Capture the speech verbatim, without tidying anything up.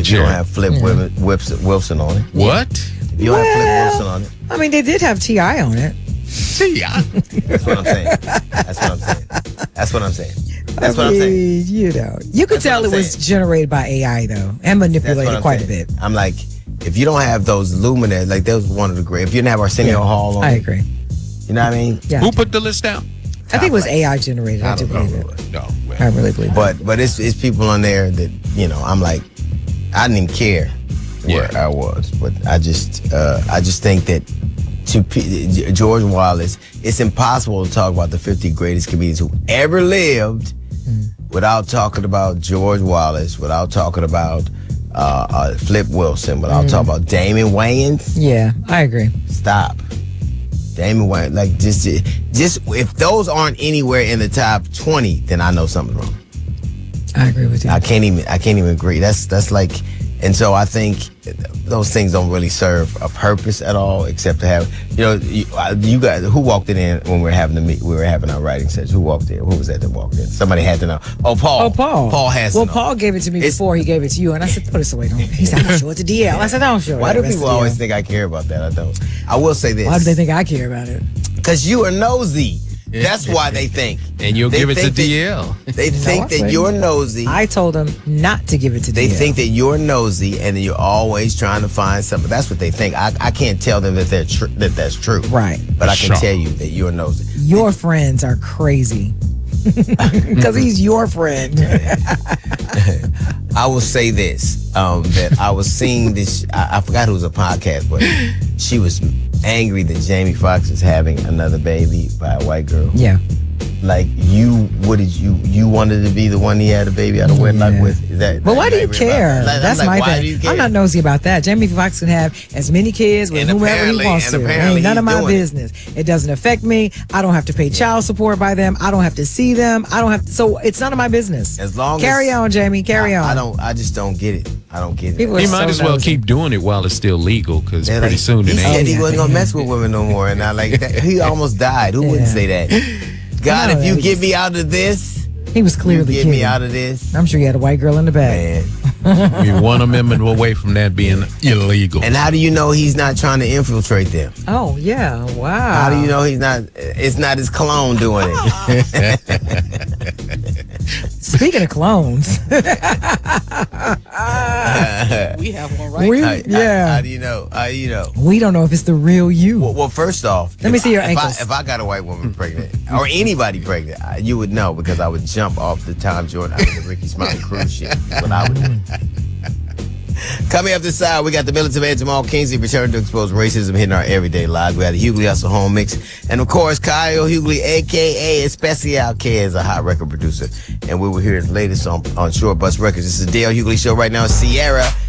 if you don't have Flip yeah. Wilson, Wilson on it. What? If you don't well, have Flip Wilson on it. I mean, they did have T I on it. T I That's what I'm saying. That's what I'm saying. That's what I'm saying. That's I what mean, I'm saying. You know, you could That's tell it was saying. generated by A I though, and manipulated quite saying. a bit. I'm like, if you don't have those luminaries, like that was one of the great. If you didn't have Arsenio yeah, Hall on I it, agree. You know what I mean? Yeah. Who put the list down? I think it was A I generated. I, I do believe it. it. No, well, I really believe it. But but it's it's people on there that you know. I'm like, I didn't even care where yeah. I was, but I just uh, I just think that to P- George Wallace, it's impossible to talk about the fifty greatest comedians who ever lived mm. without talking about George Wallace, without talking about uh, uh, Flip Wilson, without mm. talking about Damon Wayans. Yeah, I agree. Stop. Damon Wayans, like just, just if those aren't anywhere in the top twenty, then I know something's wrong. I agree with you. I can't even, I can't even agree. That's that's like, and so I think those things don't really serve a purpose at all, except to have, you know, you, you guys, who walked in when we were having the meet, we were having our writing session. Who walked in? Who was that that walked in? Somebody had to know. Oh, Paul. Oh, Paul. Paul has well, to know. Well, Paul gave it to me it's, before he gave it to you, and I said, put this away. Don't. He said, I'm sure it's a D L. I said, don't show it. Why do people always think I care about that? I don't. I will say this. Why do they think I care about it? Because you are nosy. That's why they think. And you'll they give it to that, D L. They think no, that you're nosy. I told them not to give it to they D L. They think that you're nosy and that you're always trying to find something. That's what they think. I, I can't tell them that they're tr- that that's true. Right. But I can sure. tell you that you're nosy. Your friends are crazy. Because he's your friend. I will say this, um, that I was seeing this, I, I forgot who was a podcast, but she was angry that Jamie Foxx is having another baby by a white girl. Yeah. Like you, what did you, you wanted to be the one he had a baby out of wedlock yeah. with? Is that? But why do you care? Like, That's like, my why thing. Do you care? I'm not nosy about that. Jamie Foxx can have as many kids with and whomever he wants to. Ain't none of my business. It. it doesn't affect me. I don't have to pay child support by them. I don't have to see them. I don't have to. So it's none of my business. As long carry as, on, Jamie. Carry I, on. I don't. I just don't get it. I don't get it. People he might so as well nosy. keep doing it while it's still legal, because pretty like, soon he it ain't. said he wasn't gonna mess with women no more, and I like that. He almost died. Who yeah. wouldn't say that? God, if you get me out of this, he was clearly you get kidding. me out of this. I'm sure he had a white girl in the back. We're one amendment away from that being illegal. And how do you know he's not trying to infiltrate them? Oh yeah, wow. How do you know he's not? It's not his clone doing it. Speaking of clones, we have one right. We, how, yeah. How, how do you know? How do you know? We don't know if it's the real you. Well, well first off, let me see your I, ankles. If I, if I got a white woman pregnant, or anybody pregnant, you would know, because I would jump off the Tom Jordan out of the Ricky Smiley cruise ship. That's what I would do. Coming up this side, we got the militant man Jamal Kingsley returning to expose racism hitting our everyday lives. We got the Hughley Hustle Home Mix. And of course, Kyle Hughley, a k a. Especial K, is a hot record producer. And we will hear his latest on, on Short Bus Records. This is the Dale Hughley Show right now. Sierra.